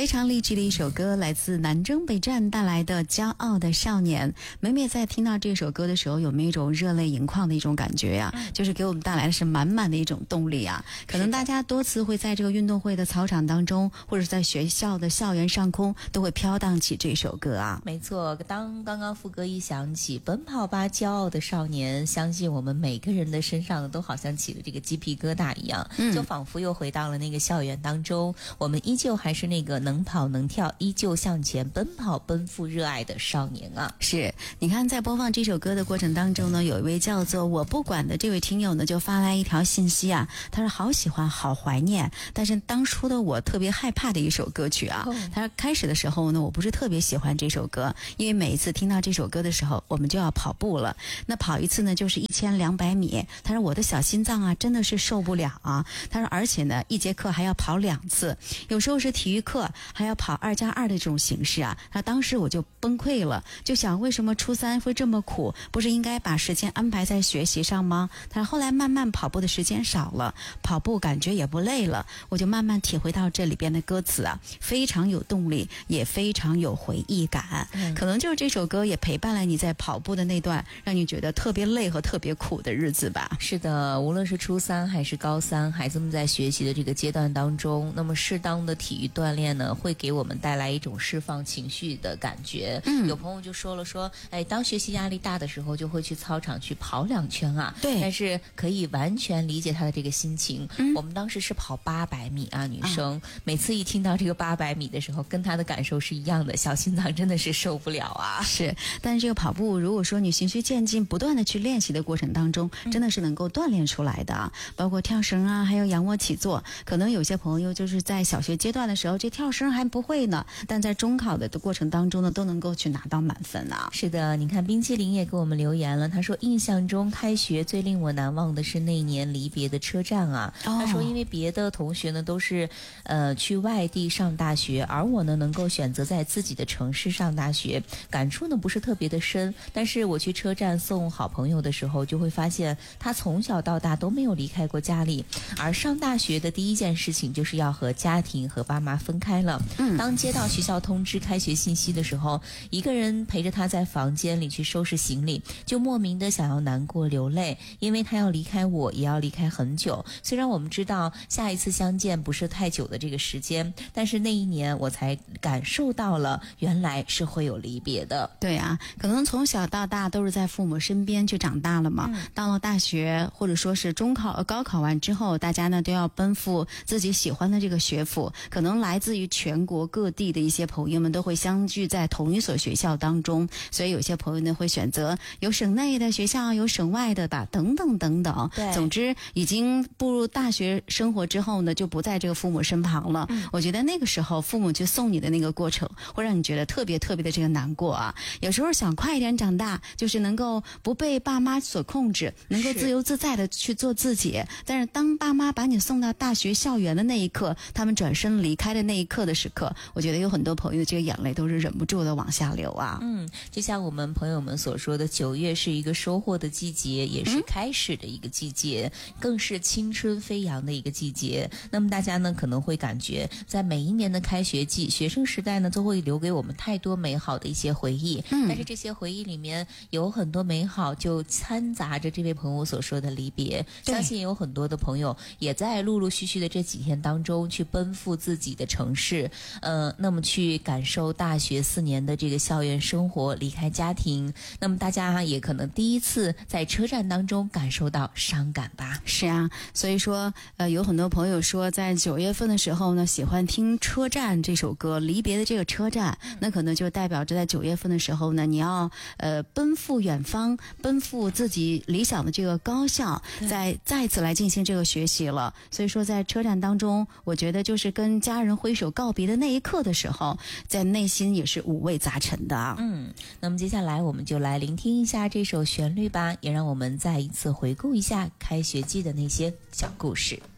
非常励志的一首歌，来自南征北战带来的《骄傲的少年》。美美在听到这首歌的时候，有没有一种热泪盈眶的一种感觉呀？就是给我们带来的是满满的一种动力啊！可能大家多次会在这个运动会的操场当中，或者在学校的校园上空，都会飘荡起这首歌啊。 没错，当刚刚副歌一响起，奔跑吧，骄傲的少年，相信我们每个人的身上呢，都好像起了这个鸡皮疙瘩一样，就仿佛又回到了那个校园当中，我们依旧还是那个能跑能跳，依旧向前奔跑奔赴热爱的少年啊！ 是，你看在播放这首歌的过程当中呢，有一位叫做我不管的这位听友呢，就发来一条信息啊，他说好喜欢好怀念，但是当初的我特别害怕的一首歌曲啊。他说开始的时候呢，我不是特别喜欢这首歌，因为每一次听到这首歌的时候，我们就要跑步了，那跑一次呢就是1200米，他说我的小心脏啊真的是受不了啊。他说而且呢一节课还要跑2次，有时候是体育课还要跑2+2的这种形式啊。他当时我就崩溃了，就想为什么初3会这么苦，不是应该把时间安排在学习上吗？他说后来慢慢跑步的时间少了，跑步感觉也不累了，我就慢慢体会到这里边的歌词啊，非常有动力，也非常有回忆感。可能就是这首歌也陪伴了你在跑步的那段让你觉得特别累和特别苦的日子吧。 是的，无论是初3还是高3，孩子们在学习的这个阶段当中，那么适当的体育锻炼呢，会给我们带来一种释放情绪的感觉。有朋友就说了说，当学习压力大的时候，就会去操场去跑2圈啊。 对， 但是可以完全理解他的这个心情。我们当时是跑800米啊，女生，每次一听到这个800米的时候，跟她的感受是一样的，小心脏真的是受不了啊。 是，但是这个跑步，如果说你循序渐进，不断的去练习的过程当中，真的是能够锻炼出来的啊。包括跳绳啊，还有仰卧起坐，可能有些朋友就是在小学阶段的时候，这跳绳还不会呢，但在中考的过程当中呢，都能够去拿到满分啊。 是的，你看冰淇淋也给我们留言了，他说印象中开学最令我难忘的是那年离别的车站啊。他说因为别的同学呢都是去外地上大学，而我呢能够选择在自己的城市上大学，感触呢不是特别的深，但是我去车站送好朋友的时候，就会发现他从小到大都没有离开过家里，而上大学的第一件事情就是要和家庭和爸妈分开了。当接到学校通知开学信息的时候，一个人陪着他在房间里去收拾行李，就莫名的想要难过流泪，因为他要离开我，也要离开很久。虽然我们知道下一次相见不是太久的这个时间，但是那一年我才感受到了原来是会有离别的。 对啊，可能从小到大都是在父母身边去长大了嘛。到了大学或者说是高考完之后，大家呢都要奔赴自己喜欢的这个学府，可能来自于全国各地的一些朋友们都会相聚在同一所学校当中，所以有些朋友呢会选择有省内的学校，有省外的吧，等等等等。 对， 总之已经步入大学生活之后呢，就不在这个父母身旁了。我觉得那个时候父母去送你的那个过程，会让你觉得特别特别的这个难过啊。有时候想快一点长大，就是能够不被爸妈所控制，能够自由自在的去做自己。但是当爸妈把你送到大学校园的那一刻，他们转身离开的那一刻的时刻，我觉得有很多朋友的这个眼泪都是忍不住的往下流啊。 就像我们朋友们所说的，9月是一个收获的季节，也是开始的一个季节，更是青春飞扬的一个季节。那么大家呢可能会感觉在每一年的开学季，学生时代呢都会留给我们太多美好的一些回忆，但是这些回忆里面有很多美好就掺杂着这位朋友所说的离别。相信有很多的朋友也在陆陆续续的这几天当中去奔赴自己的城市，那么去感受大学4年的这个校园生活，离开家庭。那么大家也可能第一次在车站当中感受到伤感吧。 是啊，所以说有很多朋友说在9月份的时候呢，喜欢听车站这首歌，离别的这个车站，那可能就代表着在9月份的时候呢，你要奔赴远方，奔赴自己理想的这个高校，再次来进行这个学习了。所以说在车站当中，我觉得就是跟家人挥手告别的那一刻的时候，在内心也是五味杂陈的啊。 那么接下来我们就来聆听一下这首旋律吧，也让我们再一次回顾一下开学季的那些小故事。